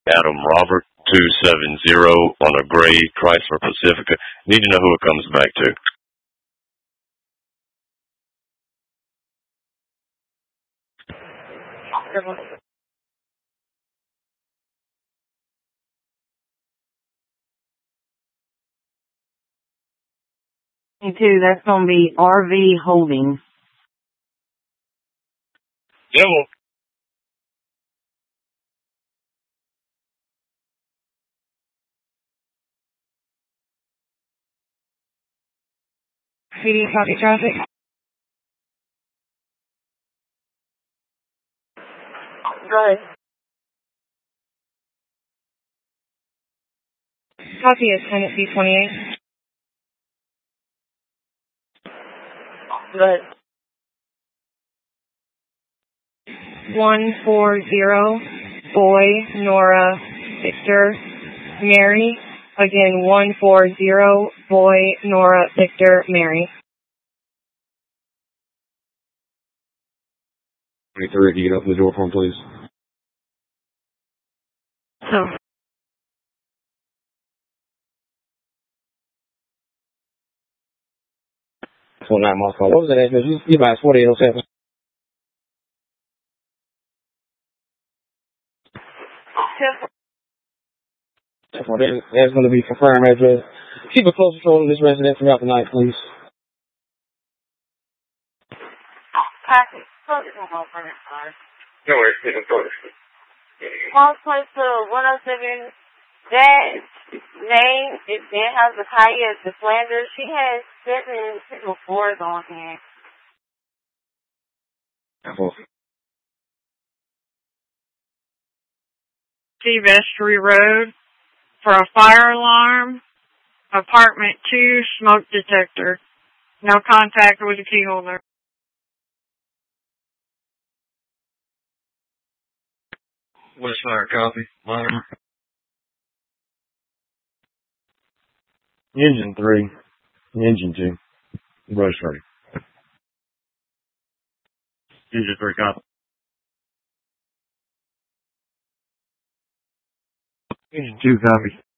Adam Robert 270 on a gray Chrysler Pacifica. Need to know who it comes back to. That's going to be RV Holdings. Devil. PD copy traffic. Go ahead. Copy is tenant C28. Go ahead. 140 Boy Nora Victor Mary. Again, 140 Boy Nora Victor Mary. 23, if you get open the door for him, please. So. 29 miles call. What was that address? You buy 4807. That's going to be confirmed address. Keep a close control of this resident throughout the night, please. No worries, please, Call place to 107. That name, it has the Kaya the Flanders. She has 7 floors on here. Vestry Road for a fire alarm. Apartment 2, smoke detector. No contact with the key holder. West Fire, copy. Monitor. Engine 3. Engine 2. Brush ready. Engine 3, copy. Engine 2, copy.